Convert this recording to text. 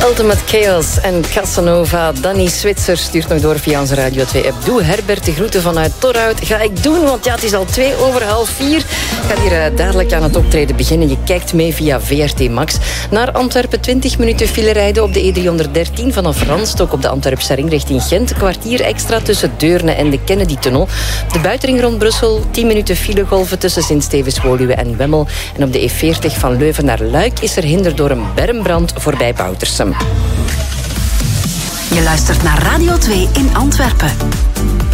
Ultimate Chaos en Casanova. Danny Switzer stuurt nog door via onze Radio 2-app. Doe Herbert de groeten vanuit Torhout. Ga ik doen, want ja, het is al 3:02. Ik ga hier dadelijk aan het optreden beginnen. Je kijkt mee via VRT Max. Naar Antwerpen 20 minuten file rijden op de E313 vanaf Ranstok op de Antwerpse ring richting Gent. Een kwartier extra tussen Deurne en de Kennedy-tunnel. De buitenring rond Brussel 10 minuten filegolven tussen Sint-Stevens-Woluwe en Wemmel. En op de E40 van Leuven naar Luik is er hinder door een bermbrand voorbij Boutersem. Je luistert naar Radio 2 in Antwerpen.